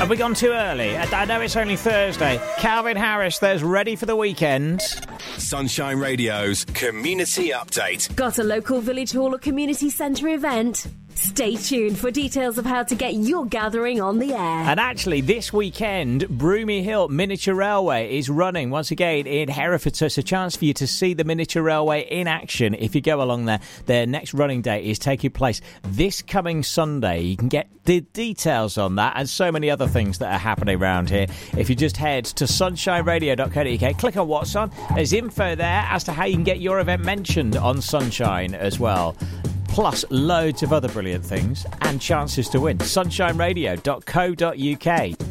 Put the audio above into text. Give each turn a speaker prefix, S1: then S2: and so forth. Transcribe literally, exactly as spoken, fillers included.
S1: Have we gone too early? I know it's only Thursday. Calvin Harris, there's Ready for the Weekend.
S2: Sunshine Radio's Community Update.
S3: Got a local village hall or community centre event? Stay tuned for details of how to get your gathering on the air.
S1: And actually, this weekend, Broomy Hill Miniature Railway is running once again in Hereford. So it's a chance for you to see the Miniature Railway in action if you go along there. Their next running day is taking place this coming Sunday. You can get the details on that and so many other things that are happening around here if you just head to sunshine radio dot co dot uk. Click on what's on. There's info there as to how you can get your event mentioned on Sunshine as well. Plus loads of other brilliant things and chances to win. sunshine radio dot co dot uk.